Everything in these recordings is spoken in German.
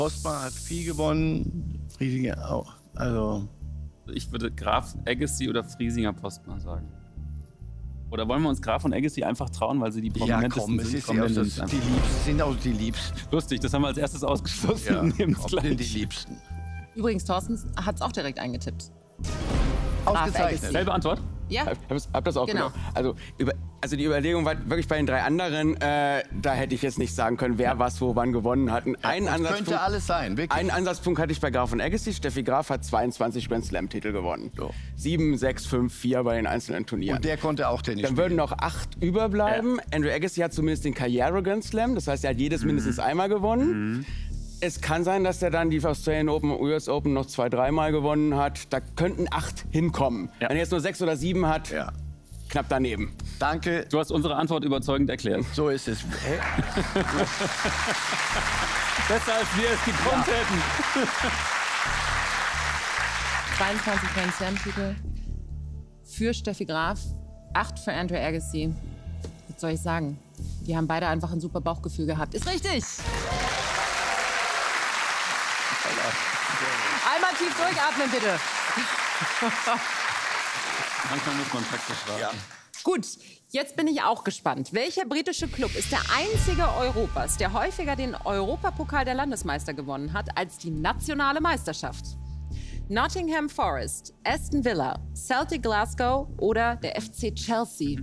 Postma hat viel gewonnen, Friesinger auch. Also ich würde Graf Agassi oder Friesinger Postma sagen. Oder wollen wir uns Graf und Agassi einfach trauen, weil sie die prominentesten sind? Die sind auch die Liebsten. Lustig, das haben wir als erstes ausgeschlossen. Ja, sind die Liebsten. Übrigens, Thorsten hat es auch direkt eingetippt. Ausgezeichnet. Selbe Antwort? Ja. Hab das auch genau. Also die Überlegung war wirklich bei den 3 anderen, da hätte ich jetzt nicht sagen können, wer was wo wann gewonnen hat. Könnte alles sein, wirklich. Einen Ansatzpunkt hatte ich bei Graf und Agassi. Steffi Graf hat 22 Grand Slam-Titel gewonnen. So. 7, 6, 5, 4 bei den einzelnen Turnieren. Und der konnte auch Tennis Dann würden noch 8 überbleiben. Ja. Andrew Agassi hat zumindest den Karriere Grand Slam. Das heißt, er hat jedes mindestens einmal gewonnen. Es kann sein, dass er dann die Australian Open, US Open noch 2-, 3-mal gewonnen hat. Da könnten 8 hinkommen. Ja. Wenn er jetzt nur 6 oder 7 hat, knapp daneben. Danke. Du hast unsere Antwort überzeugend erklärt. So ist es. Besser als wir es gekonnt hätten. 22 Grand Slam-Titel für Steffi Graf, 8 für Andrew Agassi. Was soll ich sagen? Die haben beide einfach ein super Bauchgefühl gehabt. Ist richtig! Einmal tief durchatmen, bitte. Manchmal muss man taktisch raten. Ja. Gut, jetzt bin ich auch gespannt. Welcher britische Club ist der einzige Europas, der häufiger den Europapokal der Landesmeister gewonnen hat als die nationale Meisterschaft? Nottingham Forest, Aston Villa, Celtic Glasgow oder der FC Chelsea?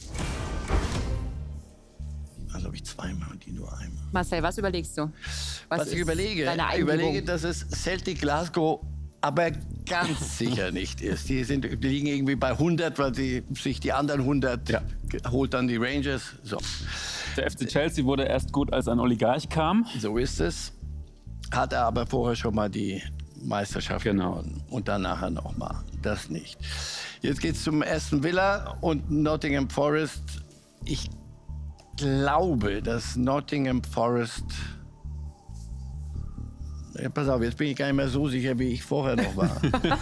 Also habe ich 2-mal und die nur einmal. Marcel, was überlegst du? Was ich überlege? Ich überlege, dass es Celtic Glasgow aber ganz sicher nicht ist. Die liegen irgendwie bei 100, weil sie sich die anderen 100 holt dann die Rangers. So. Der FC Chelsea wurde erst gut, als ein Oligarch kam. So ist es. Hat er aber vorher schon mal die Meisterschaft gewonnen. Und dann nachher noch mal. Das nicht. Jetzt geht's zum Aston Villa und Nottingham Forest. Ich glaube, dass Nottingham Forest... Ja, pass auf, jetzt bin ich gar nicht mehr so sicher, wie ich vorher noch war.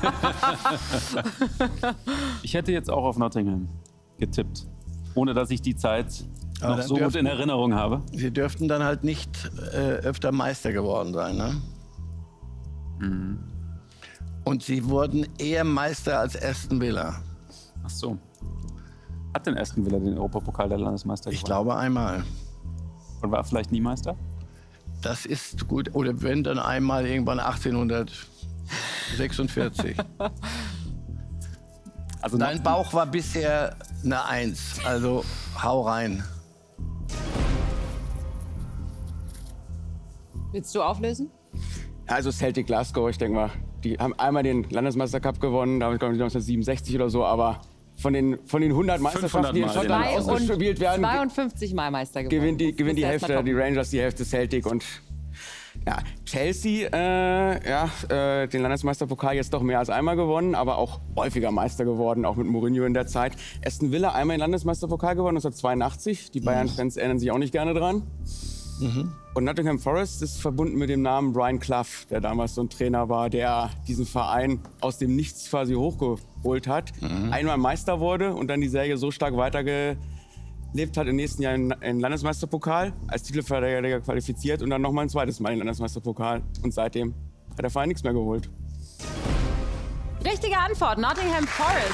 Ich hätte jetzt auch auf Nottingham getippt, ohne dass ich die Zeit noch so gut in Erinnerung habe. Sie dürften dann halt nicht öfter Meister geworden sein, ne? Mhm. Und sie wurden eher Meister als Aston Villa. Ach so. Hat denn Aston Villa den Europapokal der Landesmeister gewonnen? Ich glaube einmal. Und war vielleicht nie Meister? Das ist gut. Oder wenn, dann einmal irgendwann 1846. Also dein Bauch war bisher eine 1. Also hau rein. Willst du auflösen? Also Celtic Glasgow, ich denke mal, die haben einmal den Landesmeistercup gewonnen, damit glaube ich 1967 oder so, aber von den 100 Meisterschaften, die in Schottland ausgespielt werden, 52 Mal Meister gewonnen. gewinnt die Hälfte, die Rangers die Hälfte Celtic und ja, Chelsea, den Landesmeisterpokal jetzt doch mehr als einmal gewonnen, aber auch häufiger Meister geworden, auch mit Mourinho in der Zeit. Aston Villa einmal den Landesmeisterpokal gewonnen, 1982. Die Bayern-Fans erinnern sich auch nicht gerne dran. Und Nottingham Forest ist verbunden mit dem Namen Brian Clough, der damals so ein Trainer war, der diesen Verein aus dem Nichts quasi hochgeholt hat. Einmal Meister wurde und dann die Serie so stark weitergelebt hat, im nächsten Jahr in Landesmeisterpokal, als Titelverteidiger qualifiziert und dann noch mal ein zweites Mal in Landesmeisterpokal. Und seitdem hat der Verein nichts mehr geholt. Richtige Antwort, Nottingham Forest.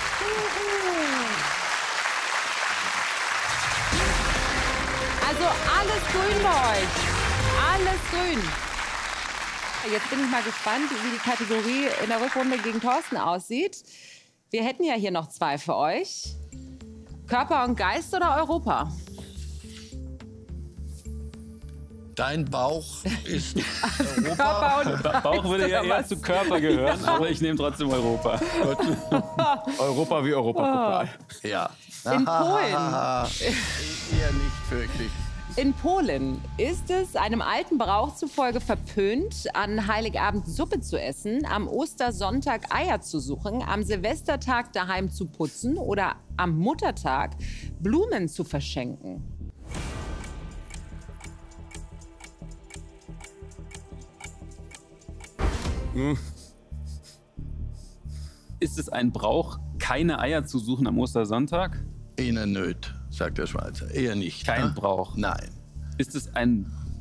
Also alles grün bei euch. Alles grün. Jetzt bin ich mal gespannt, wie die Kategorie in der Rückrunde gegen Thorsten aussieht. Wir hätten ja hier noch 2 für euch. Körper und Geist oder Europa? Dein Bauch ist Europa. Körper und Bauch würde ja eher zu Körper gehören, aber ich nehme trotzdem Europa. Europa wie Europapokal. Ja. In Polen. Eher nicht wirklich. In Polen ist es einem alten Brauch zufolge verpönt, an Heiligabend Suppe zu essen, am Ostersonntag Eier zu suchen, am Silvestertag daheim zu putzen oder am Muttertag Blumen zu verschenken. Ist es ein Brauch, keine Eier zu suchen am Ostersonntag? Eher nöt, sagt der Schweizer. Eher nicht. Kein ne? Brauch. Nein. Ist es ein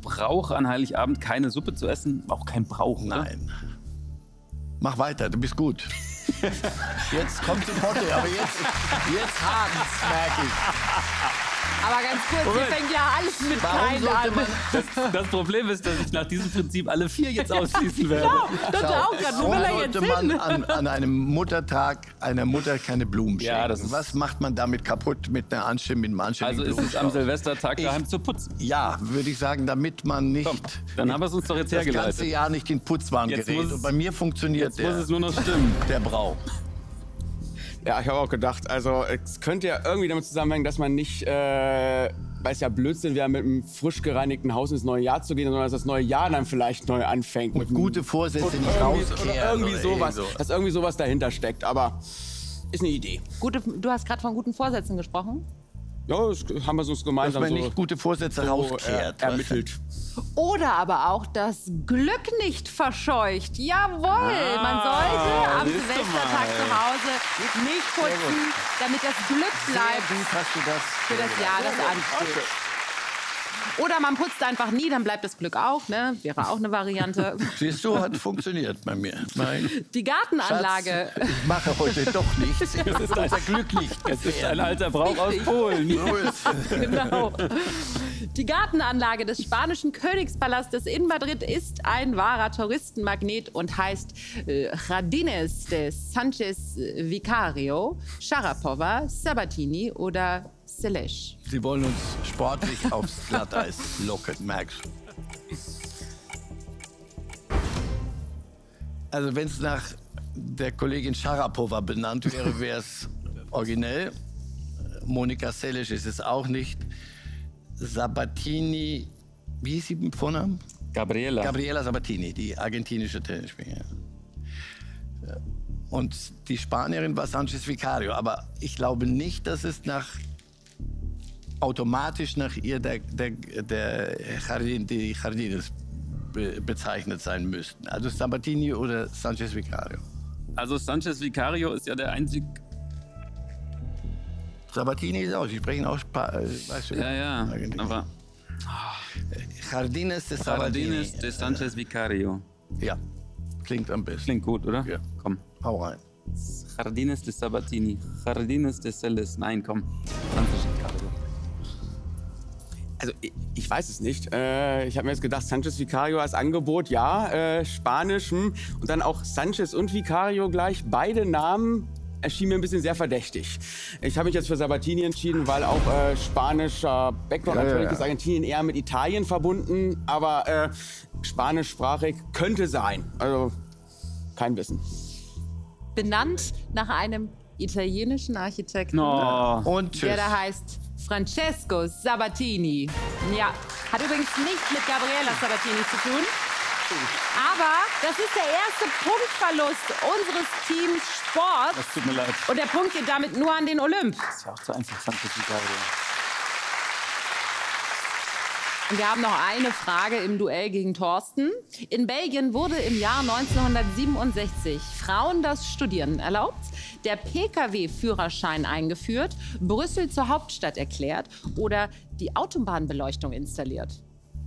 Brauch an Heiligabend keine Suppe zu essen? Auch kein Brauch, oder? Nein. Mach weiter, du bist gut. Jetzt kommt die Potte, aber jetzt haken's, merke ich. Aber ganz kurz, hier fängt ja alles mit Kein an. Das Problem ist, dass ich nach diesem Prinzip alle 4 jetzt ausschließen werde. Genau, das auch gerade. Wo will er jetzt sollte hin? man an einem Muttertag einer Mutter keine Blumen schenken? Ja, das ist was macht man damit kaputt mit einem anständigen Also ist es am Silvestertag daheim zu putzen? Ja, würde ich sagen, damit man nicht Komm, dann haben wir es uns doch jetzt das hergeleitet. ganze Jahr nicht in Putzwaren Jetzt gerät. muss es- Und bei mir funktioniert Jetzt muss es nur noch stimmen. der Brauch. Ja, ich habe auch gedacht, also es könnte ja irgendwie damit zusammenhängen, dass man nicht, weil es ja Blödsinn wäre, mit einem frisch gereinigten Haus ins neue Jahr zu gehen, sondern dass das neue Jahr dann vielleicht neu anfängt. Und gute Vorsätze nicht Oder rauskehren. irgendwie sowas, dass irgendwie sowas dahinter steckt. Aber ist eine Idee. Du hast gerade von guten Vorsätzen gesprochen. Ja, das haben wir uns Dass gemeinsam man so, nicht gute Vorsätze rauskehrt. ermittelt. Oder aber auch das Glück nicht verscheucht. Jawohl, man sollte am siehst du Silvestertag mal. zu Hause nicht putzen, damit das Glück bleibt Wie hast du das? für das Jahr, das ansteht. Oder man putzt einfach nie, dann bleibt das Glück auch, ne? Wäre auch eine Variante. Siehst du, hat funktioniert bei mir. Nein. Die Gartenanlage. Schatz, ich mache heute doch nichts. Das ist unser Glück nicht. Es ist ein alter Brauch aus Polen. So ist es. Genau. Die Gartenanlage des spanischen Königspalastes in Madrid ist ein wahrer Touristenmagnet und heißt Jardines de Sánchez Vicario, Sharapova, Sabatini oder Selesch. Sie wollen uns sportlich aufs Glatteis locken, merkst du. Also wenn es nach der Kollegin Sharapova benannt wäre, wäre es originell. Monika Seles ist es auch nicht. Sabatini, wie hieß sie mit Vornamen? Gabriela. Gabriela Sabatini, die argentinische Tennisspielerin. Und die Spanierin war Sánchez Vicario. Aber ich glaube nicht, dass es automatisch nach ihr die Jardines bezeichnet sein müssten. Also Sabatini oder Sánchez Vicario. Also Sánchez Vicario ist ja der einzige... Sabatini ist auch, sie sprechen auch weißt du, Ja, eigentlich. aber Jardines de Sabatini. Jardines de Sánchez Vicario. Ja, klingt am besten. Klingt gut, oder? Ja. Komm. Hau rein. Jardines de Sabatini. Jardines de Celes. Nein, komm. Sánchez Vicario. Also ich weiß es nicht. Ich habe mir jetzt gedacht, Sánchez Vicario als Angebot, ja, Spanisch und dann auch Sánchez und Vicario gleich. Beide Namen erschienen mir ein bisschen sehr verdächtig. Ich habe mich jetzt für Sabatini entschieden, weil auch spanischer Background natürlich ist Argentinien eher mit Italien verbunden, aber spanischsprachig könnte sein. Also kein Wissen. Benannt nach einem italienischen Architekten, No. Und tschüss. der da heißt Francesco Sabatini. Ja, hat übrigens nichts mit Gabriela Sabatini zu tun. Aber das ist der erste Punktverlust unseres Teams Sport. Das tut mir leid. Und der Punkt geht damit nur an den Olymp. Das ist ja auch zu einfach, Sánchez Vicario. Und wir haben noch eine Frage im Duell gegen Thorsten. In Belgien wurde im Jahr 1967 Frauen das Studieren erlaubt, der Pkw-Führerschein eingeführt, Brüssel zur Hauptstadt erklärt oder die Autobahnbeleuchtung installiert.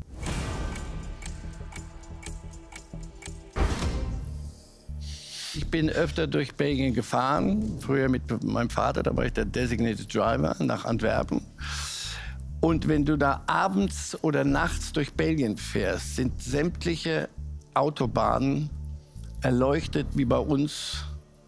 Ich bin öfter durch Belgien gefahren, früher mit meinem Vater, da war ich der Designated Driver nach Antwerpen. Und wenn du da abends oder nachts durch Belgien fährst, sind sämtliche Autobahnen erleuchtet wie bei uns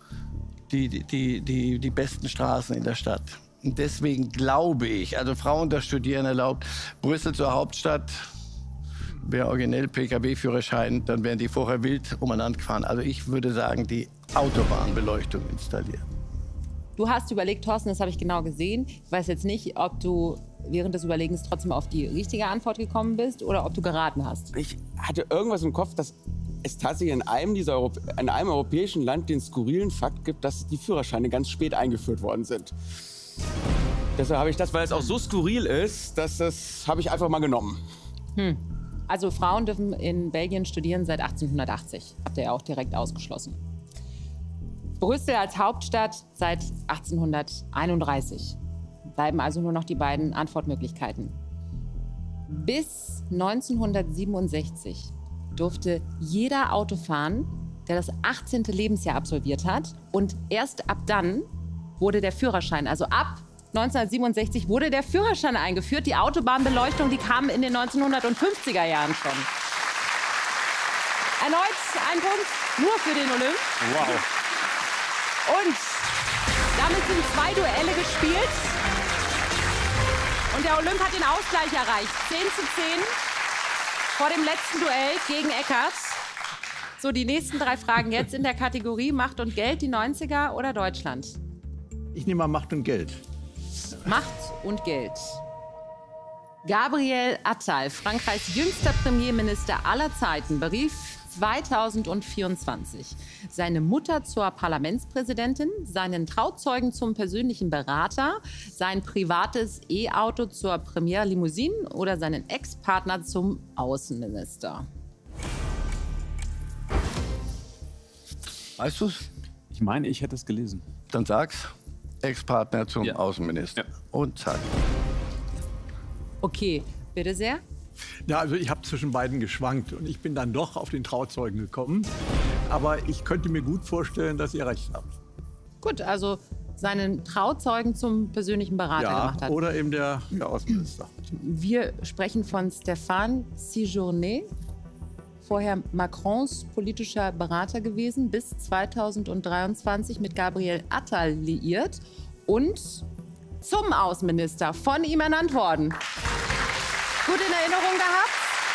die besten Straßen in der Stadt. Und deswegen glaube ich, also Frauen das Studieren erlaubt, Brüssel zur Hauptstadt, wäre originell Pkw-Führerschein, dann wären die vorher wild umeinander gefahren. Also ich würde sagen, die Autobahnbeleuchtung installieren. Du hast überlegt, Thorsten, das habe ich genau gesehen. Ich weiß jetzt nicht, ob du während des Überlegens trotzdem auf die richtige Antwort gekommen bist oder ob du geraten hast. Ich hatte irgendwas im Kopf, dass es tatsächlich in einem europäischen Land den skurrilen Fakt gibt, dass die Führerscheine ganz spät eingeführt worden sind. Deshalb habe ich das, weil es auch so skurril ist, das habe ich einfach mal genommen. Also Frauen dürfen in Belgien studieren seit 1880. Habt ihr ja auch direkt ausgeschlossen. Brüssel als Hauptstadt seit 1831. Bleiben also nur noch die beiden Antwortmöglichkeiten. Bis 1967 durfte jeder Auto fahren, der das 18. Lebensjahr absolviert hat. Und erst ab dann wurde der Führerschein, also ab 1967 wurde der Führerschein eingeführt. Die Autobahnbeleuchtung, die kam in den 1950er Jahren schon. Erneut ein Punkt nur für den Olymp. Wow. Und damit sind 2 Duelle gespielt. Und der Olymp hat den Ausgleich erreicht. 10:10 vor dem letzten Duell gegen Eckert. So, die nächsten 3 Fragen jetzt in der Kategorie Macht und Geld, die 90er oder Deutschland? Ich nehme mal Macht und Geld. Macht und Geld. Gabriel Attal, Frankreichs jüngster Premierminister aller Zeiten, berief 2024 seine Mutter zur Parlamentspräsidentin, seinen Trauzeugen zum persönlichen Berater, sein privates E-Auto zur Premierlimousine oder seinen Ex-Partner zum Außenminister. Weißt du's? Ich meine, ich hätte es gelesen. Dann sag's. Ex-Partner zum Außenminister. Ja. Und zack. Okay, bitte sehr. Ja, also ich habe zwischen beiden geschwankt und ich bin dann doch auf den Trauzeugen gekommen. Aber ich könnte mir gut vorstellen, dass ihr recht habt. Gut, also seinen Trauzeugen zum persönlichen Berater gemacht hat. Oder eben der Außenminister. Wir sprechen von Stéphane Séjourné, vorher Macrons politischer Berater gewesen, bis 2023 mit Gabriel Attal liiert und zum Außenminister von ihm ernannt worden. Gut in Erinnerung gehabt?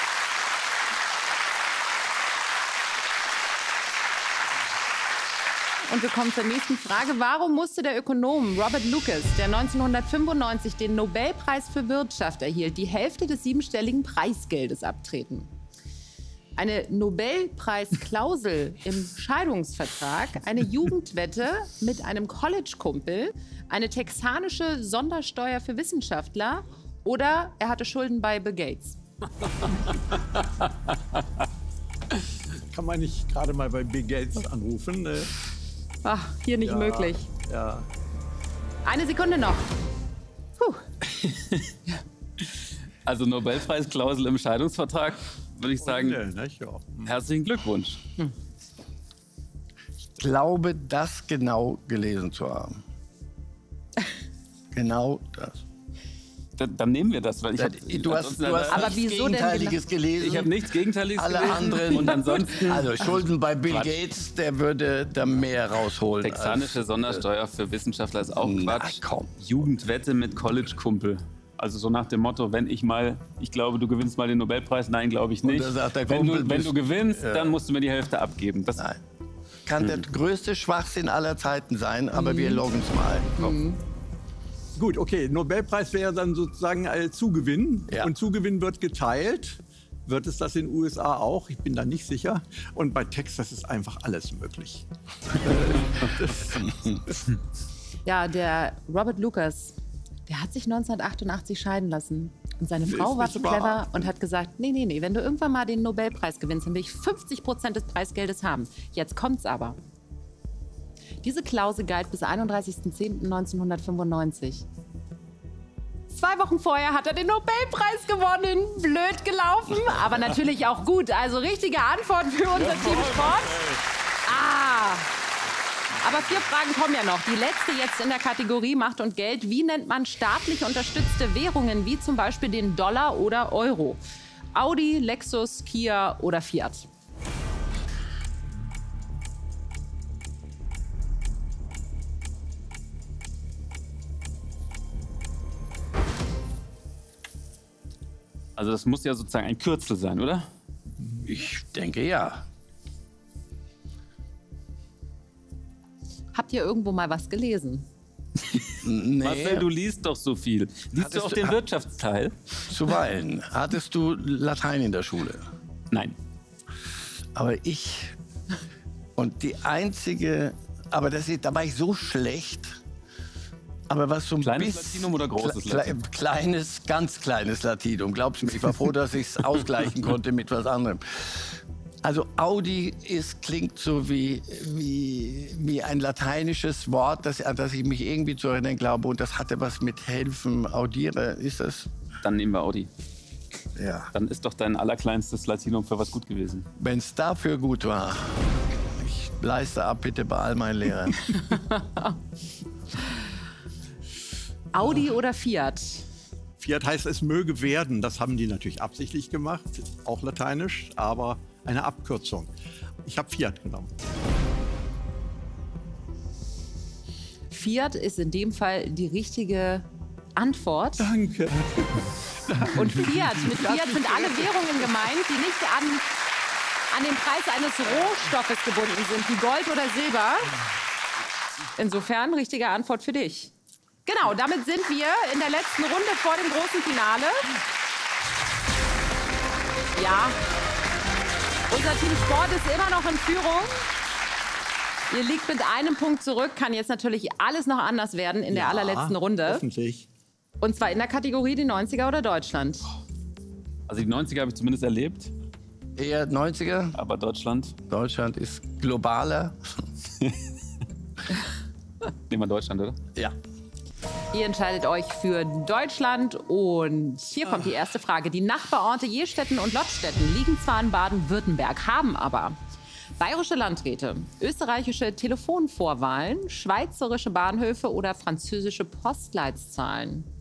Und wir kommen zur nächsten Frage. Warum musste der Ökonom Robert Lucas, der 1995 den Nobelpreis für Wirtschaft erhielt, die Hälfte des 7-stelligen Preisgeldes abtreten? Eine Nobelpreisklausel im Scheidungsvertrag, eine Jugendwette mit einem College-Kumpel, eine texanische Sondersteuer für Wissenschaftler oder er hatte Schulden bei Bill Gates. Kann man nicht gerade mal bei Bill Gates anrufen? Ach, hier nicht möglich. Ja. Eine Sekunde noch. Puh. Also Nobelpreisklausel im Scheidungsvertrag, würde ich sagen, Nicht? Ja. herzlichen Glückwunsch. Ich glaube, das genau gelesen zu haben. Genau das. Dann nehmen wir das, weil ich Du hast Aber nichts wieso denn Gegenteiliges gelesen. ich habe nichts Gegenteiliges Alle gelesen. anderen. Und ansonsten Also Schulden bei Bill Quatsch. Gates, der würde da mehr rausholen. texanische Sondersteuer für Wissenschaftler ist auch Na, Quatsch. komm. Jugendwette mit College-Kumpel. Also so nach dem Motto, wenn ich glaube, du gewinnst mal den Nobelpreis. Nein, glaube ich nicht. da sagt der wenn Kumpel, du gewinnst, dann musst du mir die Hälfte abgeben. Das, Nein. Kann der größte Schwachsinn aller Zeiten sein, aber wir loggen es mal ein. Komm. Gut, okay. Nobelpreis wäre dann sozusagen Zugewinn. Ja. Und Zugewinn wird geteilt. Wird es das in den USA auch? Ich bin da nicht sicher. Und bei Texas ist einfach alles möglich. Ja, der Robert Lucas, der hat sich 1988 scheiden lassen. Und seine Frau war nicht so wahr. clever und hat gesagt, nee, wenn du irgendwann mal den Nobelpreis gewinnst, dann will ich 50% des Preisgeldes haben. Jetzt kommt's aber. Diese Klausel galt bis 31.10.1995. 2 Wochen vorher hat er den Nobelpreis gewonnen. Blöd gelaufen, aber natürlich auch gut. Also richtige Antwort für unser Team Sport. Aber 4 Fragen kommen ja noch. Die letzte jetzt in der Kategorie Macht und Geld. Wie nennt man staatlich unterstützte Währungen, wie zum Beispiel den Dollar oder Euro? Audi, Lexus, Kia oder Fiat? also das muss ja sozusagen ein Kürzel sein, oder? Ich denke ja. Habt ihr irgendwo mal was gelesen? Nee, Marcel, du liest doch so viel. Liest du auch den Wirtschaftsteil? zuweilen. Hattest du Latein in der Schule? Nein. Aber ich und die einzige, aber da war ich so schlecht. Aber was so ein Kleines bisschen, Latinum oder großes Latinum? Kleines, ganz kleines Latinum. Glaubst du mir, ich war froh, dass ich es ausgleichen konnte mit was anderem. Also Audi klingt so wie ein lateinisches Wort, das ich mich irgendwie zu erinnern glaube. Und das hatte was mit helfen, audiere. Ist das? Dann nehmen wir Audi. Ja. Dann ist doch dein allerkleinstes Latinum für was gut gewesen. Wenn es dafür gut war. Ich leiste ab bitte bei all meinen Lehrern. Audi oder Fiat? Fiat heißt, es möge werden. Das haben die natürlich absichtlich gemacht, auch lateinisch, aber eine Abkürzung. Ich habe Fiat genommen. Fiat ist in dem Fall die richtige Antwort. Danke. Und Fiat, mit Fiat sind alle Währungen gemeint, die nicht an den Preis eines Rohstoffes gebunden sind, wie Gold oder Silber. Insofern, richtige Antwort für dich. Genau, damit sind wir in der letzten Runde vor dem großen Finale. Ja, unser Team Sport ist immer noch in Führung. Ihr liegt mit einem Punkt zurück, kann jetzt natürlich alles noch anders werden in der allerletzten Runde. Hoffentlich. Und zwar in der Kategorie die 90er oder Deutschland. Also die 90er habe ich zumindest erlebt, Eher 90er. aber Deutschland, Deutschland ist globaler. nehmen wir Deutschland, oder? Ja. Ihr entscheidet euch für Deutschland und hier kommt die erste Frage. Die Nachbarorte Jestetten und Lottstetten liegen zwar in Baden-Württemberg, haben aber bayerische Landräte, österreichische Telefonvorwahlen, schweizerische Bahnhöfe oder französische Postleitzahlen.